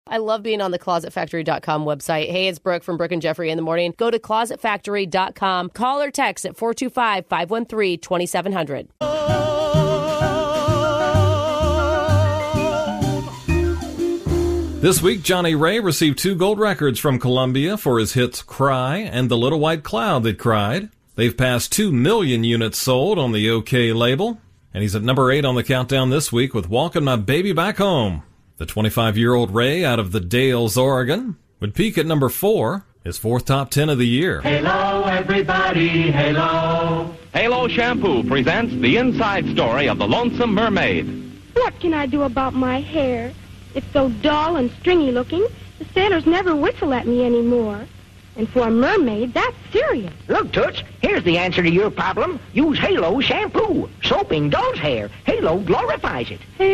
I love being on the ClosetFactory.com website. Hey, it's Brooke from Brooke and Jeffrey in the morning. Go to ClosetFactory.com. Call or text at 425-513-2700. This week, Johnny Ray received 2 gold records from Columbia for his hits Cry and The Little White Cloud That Cried. They've passed 2 million units sold on the OK label. And he's at number 8 on the countdown this week with Walking My Baby Back Home. The 25-year-old Ray out of the Dales, Oregon, would peak at number 4, his 4th top 10 of the year. Halo, everybody, halo. Halo Shampoo presents the inside story of the Lonesome Mermaid. What can I do about my hair? It's so dull and stringy looking, the sailors never whistle at me anymore. And for a mermaid, that's serious. Look, Toots, here's the answer to your problem. Use Halo shampoo. Soaping dulls hair. Halo glorifies it.